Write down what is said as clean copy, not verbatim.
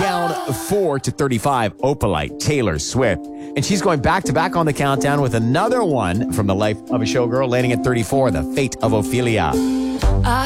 Down 4 to 35, Opalite, Taylor Swift. And she's going back-to-back on the countdown with another one from the life of a showgirl, landing at 34, The Fate of Ophelia.